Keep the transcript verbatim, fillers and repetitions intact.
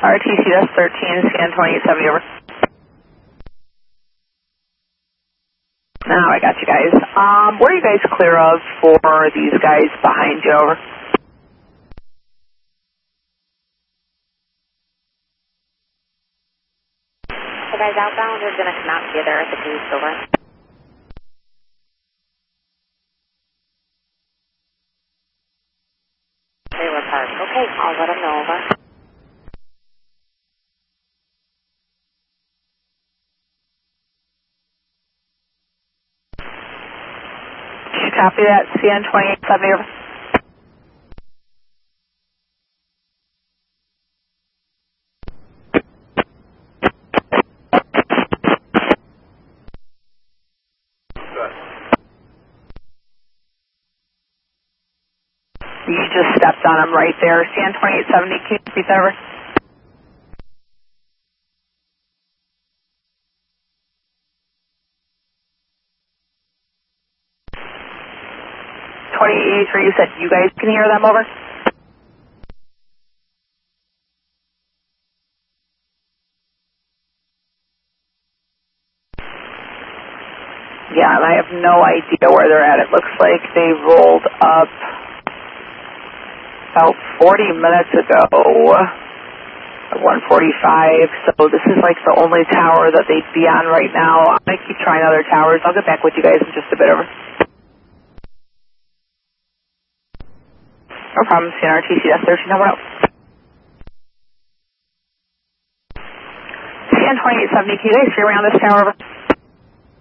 R T C S thirteen, scan twenty-eight seventy, over. Now I got you guys. Um, where are you guys clear of for these guys behind you, over? The guys outbound are going to come out together at the booth, over. They were parked. Okay, I'll let them know, over. Copy that, C N twenty-eight seventy, over. You just stepped on him right there. C N twenty-eight seventy, can you repeat that, over? twenty-eight eighty-three, you said you guys can hear them, over? Yeah, and I have no idea where they're at. It looks like they rolled up about forty minutes ago at one forty-five, so this is like the only tower that they'd be on right now. I'm going to keep trying other towers. I'll get back with you guys in just a bit, over. No problem, C N R T C S thirteen, over out. C N twenty-eight seventy, can you guys hear me on this tower, over?